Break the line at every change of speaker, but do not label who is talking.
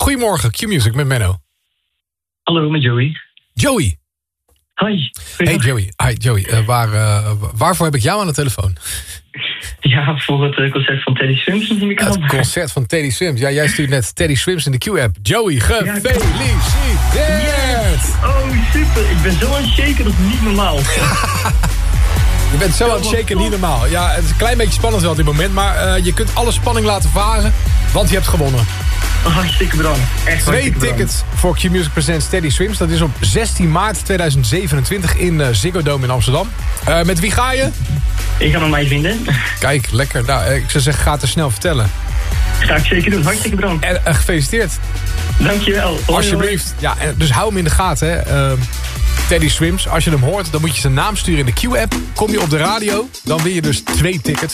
Goedemorgen, Q-Music met Menno.
Hallo, met Joey.
Joey.
Hoi.
Hey Joey. Hi Joey. Waarvoor heb ik jou aan de telefoon?
Ja, voor het concert van Teddy Swims.
Het concert van Teddy Swims. Ja, jij stuurt net Teddy Swims in de Q-app. Joey, gefeliciteerd!
Yes. Oh, super. Ik ben zo aan het shaken, dat is niet normaal.
Je bent zo aan het shaken, niet normaal. Ja, het is een klein beetje spannend wel op dit moment. Maar je kunt alle spanning laten varen, want je hebt gewonnen.
Hartstikke bedankt. Echt
2 tickets voor Q-Music Presents Teddy Swims. Dat is op 16 maart 2027 in Ziggo Dome in Amsterdam. Met wie ga je?
Ik ga met mij vinden.
Kijk, lekker. Nou, ik zou zeggen, ga het er snel vertellen.
Ga ik zeker doen. Hartstikke bedankt.
En gefeliciteerd.
Dankjewel.
Alsjeblieft. Ja, dus hou hem in de gaten, hè. Teddy Swims. Als je hem hoort, dan moet je zijn naam sturen in de Q-app. Kom je op de radio, dan win je dus 2 tickets.